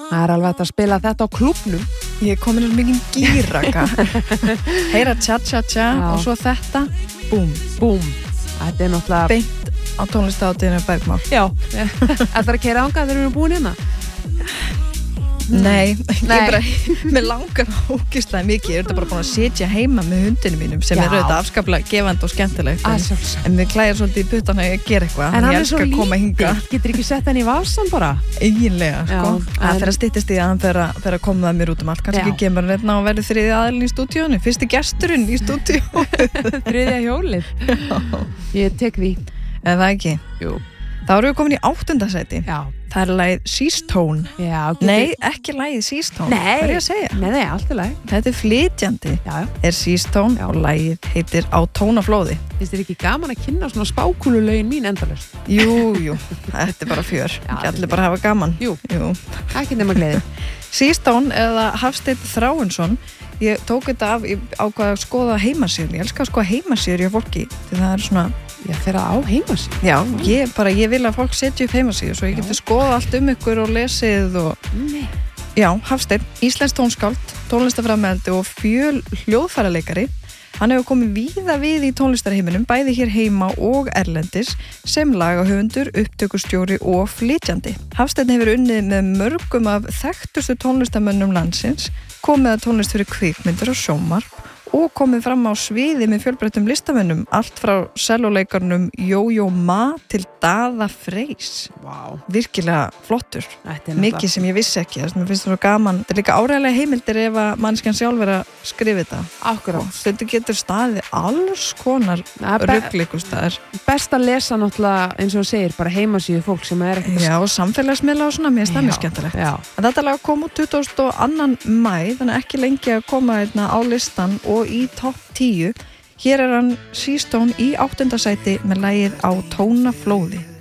Það alveg hægt að spila þetta á klúbbnum. Ég kom inn mikið gíraka. Heyra tja-tja-tja og svo þetta, búm. Búm. Þetta náttúrulega... Beint á tónlistátíðinu Bergmál. Já. Ætlar að keyra ánga þegar við erum búin hérna? Nei. Mér langar ógeðslega mikið. Ég þetta bara búin að sitja heima með hundinu mínum sem auðvitað afskaplega gefandi og skemmtilegt. En við klæðum svolítið í puttana að gera eitthvað. En hann er svo lítið. Getur ekki sett hann í vasan bara? Eiginlega, sko. Það fyrir að styttist í að hann fyrir að koma það mér út allt. Kannski ekki kemur hann og verður þriði aðilin í stúdíónu. Fyrsti gesturinn í stúdíónu. Þriðja hjólið. Ég tek því. Eða það ekki? Jú. Þá erum við komin í 8. sæti. Já. Það lagið Seastone. Já. Nei, ekki lagið Seastone. Nei. Hvað er ég að segja? Nei, allt er lag. Þetta flytjandi. Já. Er Seastone og lagið heitir Á tónaflóði. Finnst þér ekki gaman að kynna svona spákúlulögin mín endalaust? Jú. Þetta er bara fjör. Ekki allir bara hafa gaman. Jú. Ekki nema gleði. Seastone eða Hafsteinn Þráinsson. Ég tók þetta af, ég ákvað að skoða heimasíður. Ég elska að skoða heimasíður hjá fólki. Því það er svona... Já, þeirra á heimasíðu. Já, ég vil að fólk setja upp heimasíðu svo ég geti skoða allt ykkur og lesið og... Nei. Já, Hafsteinn, íslenskt tónskáld, tónlistaframmeldi og hljóðfæraleikari. Hann hefur komið víða við í tónlistarheiminum, bæði hér heima og erlendis, sem lagahöfundur, upptökustjóri og flytjandi. Hafsteinn hefur unnið með mörgum af þekktustu tónlistarmönnum landsins, komið að tónlist fyrir kvikmyndir og sjónvarp og komið fram á sviði með fjölbreyttum listamönnum, allt frá sellóleikarnum Jójó Ma til Daða Freys. Vá. Virkilega flottur. Mikið sem ég vissi ekki, þess að mér finnst það svo gaman. Þetta er líka áreiðanlega heimildir ef að mannskjan sjálf er að skrifa þetta. Akkurát. Þetta getur staðið alls konar ruglíkustæðar. Best að lesa náttúrulega, eins og segir, bara heimasíðu fólk sem er ekkert... Já, og samfélagsmiðla og svona, mér finnst það mjög skemmtilegt. Já. En þetta lag kom út 22. maí, þannig ekki lengi að koma á listan og í topp 10. Hér er hann Seastone í 8. sæti með lagið Á tónaflóði.